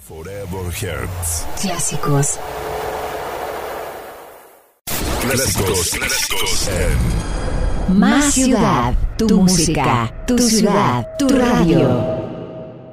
Forever Hearts. Clásicos. Clásicos Más ciudad, tu música, tu ciudad, tu radio.